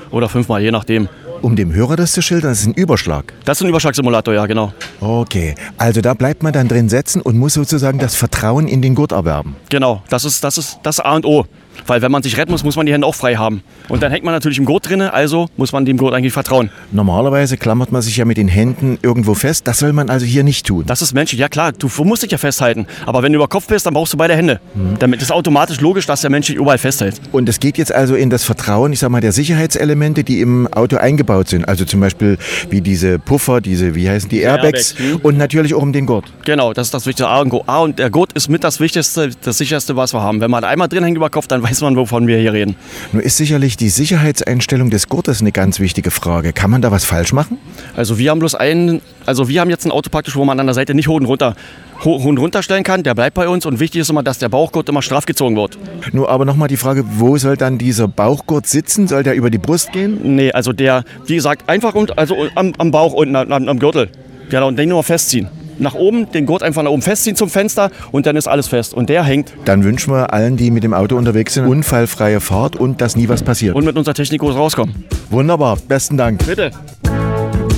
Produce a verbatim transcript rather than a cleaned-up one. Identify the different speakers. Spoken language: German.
Speaker 1: oder fünfmal, je nachdem.
Speaker 2: Um dem Hörer das zu schildern, das ist ein Überschlag.
Speaker 1: Das ist ein Überschlagsimulator, ja, genau.
Speaker 2: Okay, also da bleibt man dann drin sitzen und muss sozusagen das Vertrauen in den Gurt erwerben.
Speaker 1: Genau, das ist das ist das A und O. Weil wenn man sich retten muss, muss man die Hände auch frei haben. Und dann hängt man natürlich im Gurt drin, also muss man dem Gurt eigentlich vertrauen.
Speaker 2: Normalerweise klammert man sich ja mit den Händen irgendwo fest, das soll man also hier nicht tun.
Speaker 1: Das ist menschlich, ja klar, du musst dich ja festhalten. Aber wenn du über Kopf bist, dann brauchst du beide Hände. Mhm. Damit ist automatisch logisch, dass der Mensch sich überall festhält.
Speaker 2: Und es geht jetzt also in das Vertrauen, ich sag mal, der Sicherheitselemente, die im Auto eingebaut sind. Also zum Beispiel wie diese Puffer, diese, wie heißen die, Airbags, Airbag, hm? Und natürlich auch um den Gurt.
Speaker 1: Genau, das ist das Wichtigste. A und O. A und der Gurt ist mit das Wichtigste, das Sicherste, was wir haben. Wenn man einmal drin hängt über Kopf, dann weiß man, wovon wir hier reden.
Speaker 2: Nun ist sicherlich die Sicherheitseinstellung des Gurtes eine ganz wichtige Frage. Kann man da was falsch machen?
Speaker 1: Also wir haben bloß einen, also wir haben jetzt ein Auto praktisch, wo man an der Seite nicht hoch und runter, hoch und runter stellen kann. Der bleibt bei uns und wichtig ist immer, dass der Bauchgurt immer straff gezogen wird.
Speaker 2: Nur aber nochmal die Frage, wo soll dann dieser Bauchgurt sitzen? Soll der über die Brust gehen?
Speaker 1: Nee, also der, wie gesagt, einfach und, also am, am Bauch und am, am Gürtel. Genau, und den nur festziehen. Nach oben, den Gurt einfach nach oben festziehen zum Fenster und dann ist alles fest. Und der hängt.
Speaker 2: Dann wünschen wir allen, die mit dem Auto unterwegs sind, unfallfreie Fahrt und dass nie was passiert.
Speaker 1: Und mit unserer Technik groß rauskommen.
Speaker 2: Wunderbar, besten Dank.
Speaker 1: Bitte.